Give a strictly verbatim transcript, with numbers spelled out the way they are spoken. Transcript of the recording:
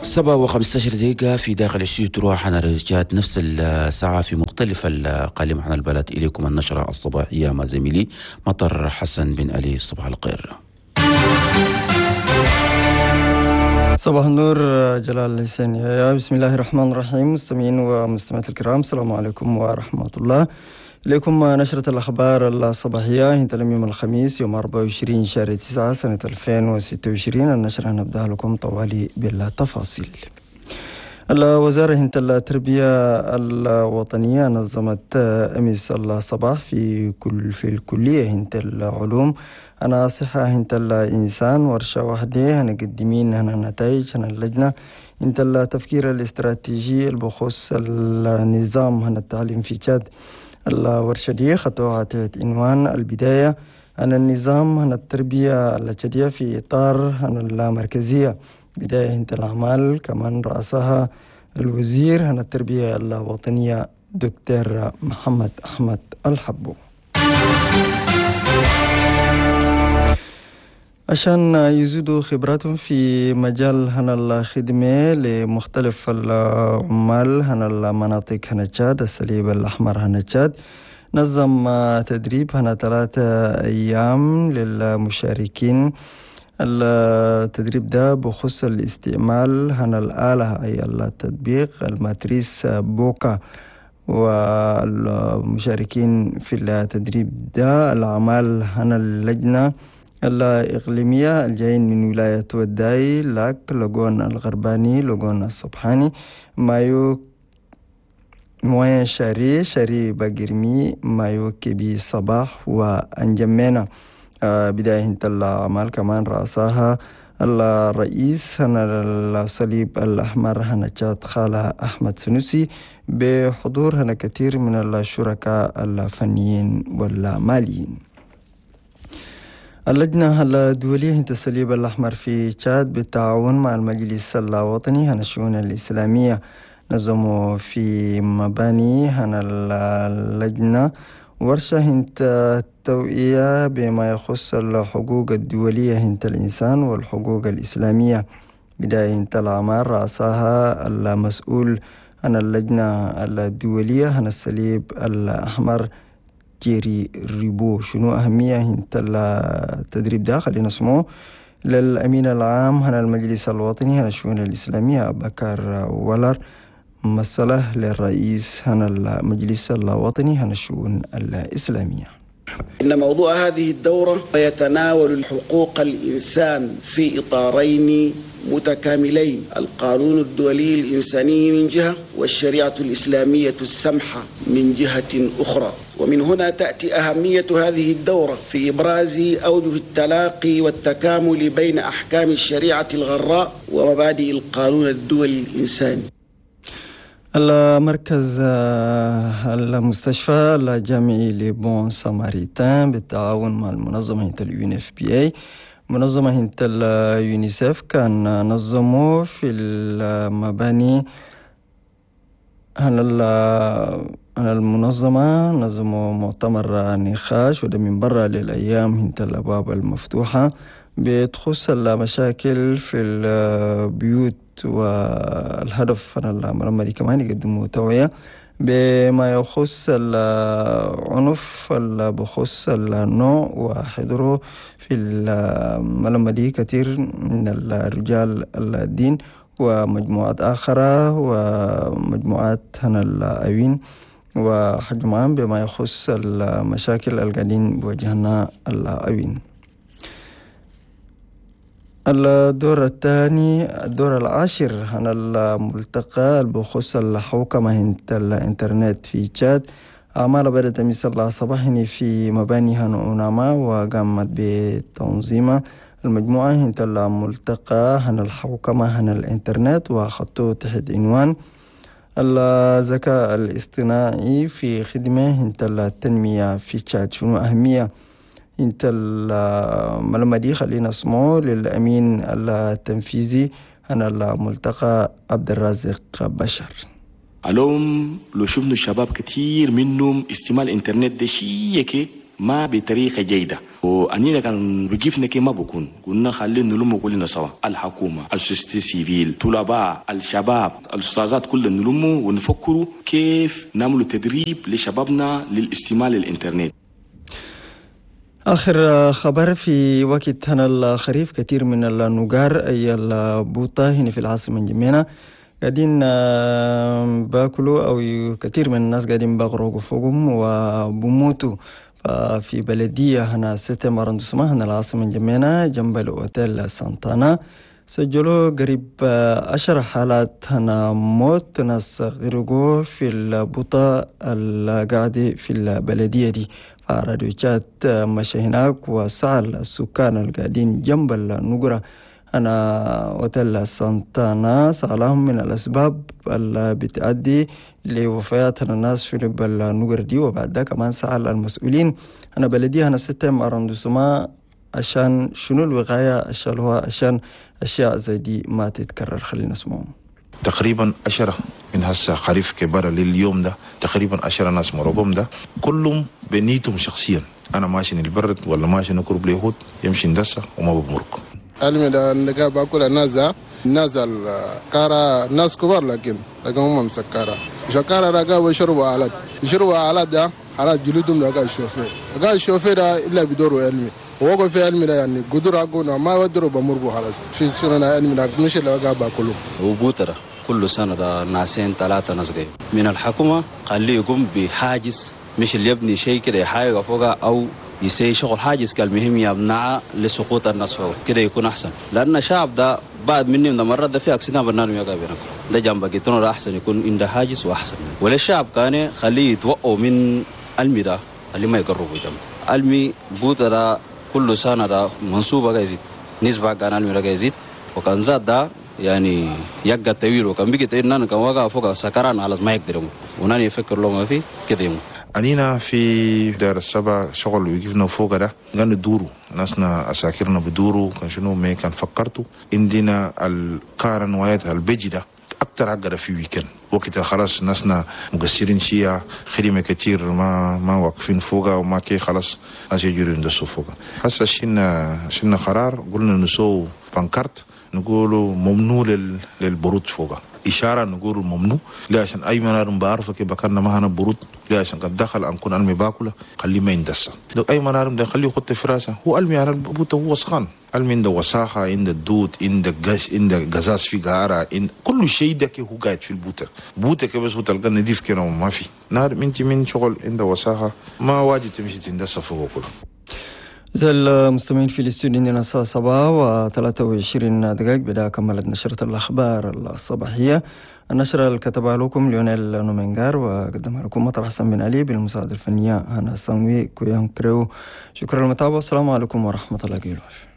سبعة وخمسة عشر دقيقة في داخل الشيء تروح عن رجعت نفس الساعة في مختلف القائمة عن البلد. إليكم النشرة الصباحية مع زميلي مطر حسن بن علي. صباح الخير. صباح النور جلال الحسين. يا بسم الله الرحمن الرحيم. مستمعين ومستمعات الكرام، السلام عليكم ورحمة الله. لكم نشرة الأخبار الصباحية انت يوم الخميس يوم أربعة وعشرين شهر تسعة سنة ألفين وستة وعشرين. النشرة نبدأ لكم طوالي بالتفاصيل. الوزارة هنت التربية الوطنية نظمت أمس الصباح في كل في الكلية هنت العلوم أنا صحة هنت الإنسان ورشة واحدة هنقدمين هنا نتائج هنا اللجنة هنت التفكير الاستراتيجي بخصوص النظام هنا التعليم في تشاد. الورشة دي خطوها تحت عنوان البداية عن النظام هنا التربية التشادية في إطار هنا المركزية بداية هنت الأعمال. كمان رأسها الوزير هنا التربية الوطنية دكتور محمد أحمد الحبو. عشان يزيدوا خبراتهم في مجال هنا الخدمة لمختلف العمال هنا المناطق هنا تشاد. الصليب الأحمر هنا تشاد نظم تدريب هنا ثلاثة أيام للمشاركين. التدريب ده بخصوص الاستعمال هنا الآلة أي التطبيق الماتريس بوكا. والمشاركين في التدريب ده الأعمال هنا اللجنة الإقليمية الجايين من ولاية وداي لاك لغون الغرباني لغون الصبحاني مايو موين شاري شاري باقرمي مايو كبي صباح وأنجمينا. آه بداية هنت الأعمال كمان رأسها الرئيس هنا الصليب الأحمر هنا تشاد خالة أحمد سنوسي بحضور هنا كثير من الشركاء الفنيين والماليين. اللجنة الدولية هنت الصليب الأحمر في تشاد بالتعاون مع المجلس الوطني هنا الشؤون الإسلامية نظموا في مباني هنا اللجنة ورشة هنت التوعية بما يخص الحقوق الدولية هنت الإنسان والحقوق الإسلامية. بداية هنت الأعمال رأسها المسؤول عن اللجنة الدولية هنا الصليب الأحمر جيري ريبو. شنو أهمية هنت التدريب ده؟ خلينا نسمعه للأمين العام هنا المجلس الوطني هنا الشؤون الإسلامية بكر ولر مسألة للرئيس هنا المجلس الوطني هنا الشؤون الإسلامية. إن موضوع هذه الدورة يتناول حقوق الإنسان في إطارين متكاملين: القانون الدولي الإنساني من جهة والشريعة الإسلامية السمحة من جهة أخرى. ومن هنا تأتي أهمية هذه الدورة في إبراز أوجه التلاقي والتكامل بين أحكام الشريعة الغراء ومبادئ القانون الدولي الإنساني. المركز المستشفى الجامعي لبون ساماريتان بالتعاون مع المنظمة اليو ان اف بي اي منظمة اليونيسف كان نظموا في المباني هنا المنظمة نظموا مؤتمر نقاش وده من برا للأيام هنت الأبواب المفتوحة بتخص المشاكل في البيوت. والهدف أنا المرمى كمان يقدموا توعية بما يخص العنف بخصوص النوع. وحضروا في المرمى دي كثير من الرجال الدين ومجموعات آخرة ومجموعات هنا الأوين وحجم عام بما يخص المشاكل القاعدين بوجهنا الأوين. الدور الثاني الدور العاشر هنا الملتقى بخصوص الحوكمة هنت الانترنت في تشاد. أعمال بدأت أمس الله صباحني في مباني هنا أناما وقامت بتنظيمها المجموعة هنت الملتقى هنا الحوكمة هنا الانترنت وخطوه تحت عنوان الذكاء الاصطناعي في خدمة هنت التنمية في تشاد. شنو أهمية انت المعلومة دي؟ خلينا نسمعه للأمين التنفيذي هنا الملتقى عبد الرازق بشر. اليوم لو شفنا الشباب كتير منهم استعمال الانترنت ده شيء ما بطريقة جيدة. وأنينا كان وقفنا كما بكون كنا خلينا نلم كلنا سوا، الحكومة، السوسيتي سيفيل، طلباء، الشباب، الأستاذات كلنا نلم ونفكروا كيف نعمل تدريب لشبابنا للاستعمال الإنترنت. آخر خبر في وقت هنا الخريف، كثير من النجار أي البوطة هنا في العاصمة جمينة قاعدين باكلوا أو كثير من الناس قاعدين بغرقوا فوقهم وبموتوا في بلدية هنا ستة مارندوسما هنا العاصمة جمينة جنب الأوتيل سانتانا. سجلوا قريب عشر حالات هنا موت، ناس غرقوا في البوطة القاعدة في البلدية دي. راديوشات مشى هناك وسأل السكان القاعدين جنب النقرة أنا أوتيل سانتانا سألهم من الأسباب اللي بتؤدي لوفيات الناس في النقرة دي، وبعد ذلك كمان سأل المسؤولين أنا بلدية أنا ستة مارندوسما عشان شنو الوقاية الشلوها عشان أشياء زي دي ما تتكرر. خلينا نسمعهم. تقريبا عشرة من هسه خريف كبار لليوم ده، تقريبا عشرة ناس مرقوم ده كلهم بنيتهم شخصيا، أنا ماشي البرد ولا ماشي نقرب ليهود يمشي ندسة وما بمرق. علمي ده نلقى باكل الناس ده الناس الكارا ناس كبار لكن لكن هم مسكارة شكارة رقا ويشربوا على يشربوا على ده على جلودهم رقا الشوفير رقا الشوفير ده إلا بدوروا علمي ووقف في علمي ده يعني قدر أقولنا ما يودروا بمرقوا خلاص في سنة علمي ده مش اللي رقا باكلهم وبوترة كل سنة ده ناسين ثلاثة ناس جاي من الحكومة قال لي يقوم بحاجز مش اللي يبني شيء كده يحاول فوقه أو يسوي شغل حاجز كالمهم يمنع لسقوط الناس فوق كده يكون أحسن، لأن الشعب ده بعد مني من مرة ده في أكسيدان برنامج يقابلنا ده جنب جيتنا ده أحسن يكون عنده حاجز وأحسن. ولا الشعب كان خليه يتوقعوا من المي ده اللي ما يقربوا جنب المي بوتا ده كل سنة ده منصوبة جايزيد نسبة كان المي ده جايزيد وكان زاد ده يعني يقعد طويل وكان بيجي تقول نان كان واقع فوق سكران على ما يقدر يموت ونان يفكر له ما في كده يموت. أنينا في دار السبع شغل ويجيبنا فوق ده كان ندورو ناسنا أساكرنا بدورو كان شنو ما كان فكرتوا عندنا القارن ويات البيجي ده أكتر حاجة في ويكند وقت خلاص ناسنا مقصرين شيء خدمة كتير ما ما واقفين فوقها وما كي خلاص ناس يجروا يندسوا فوقها. هسا شلنا شلنا قرار قلنا نسوي بانكارت نقولوا ممنوع للبرود فوقها، إشارة نقول ممنوع لا عشان أي منار بعرفه كيف بكرنا ما هنا برود لا عشان قد دخل أنكون ألمي باكله خليه ما يندسه لو أي منار ده خليه يخط في راسه هو ألمي على البوت هو سخان ألمي عنده وساخة عنده دود عنده غاز عنده غازات في قارة كل شيء ده كي هو قاعد في البوتة بوتة كبس هو تلقى نضيف كنا وما في نار منتي من شغل عنده وساخة ما واجب تمشي تندسه فوق كله. زي المستمعين في الاستوديو عندنا الساعة سبعة وثلاثة وعشرين دقائق بدأ كملت نشرة الأخبار الصباحية. النشرة اللي كتبها لكم ليونيل نومينغار وقدمها لكم مطر حسن بن علي بالمساعدة الفنية هنا سانوي كويان كريو. شكرا للمتابعة والسلام عليكم ورحمة الله وبركاته.